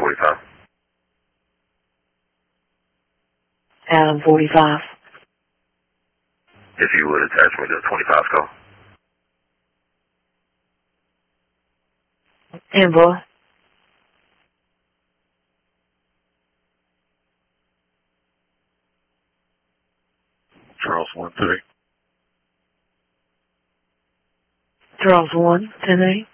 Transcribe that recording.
45. Adam 45. If you would attach me to 25 call. And boy. Charles 1-3. Charles 1, 10-8.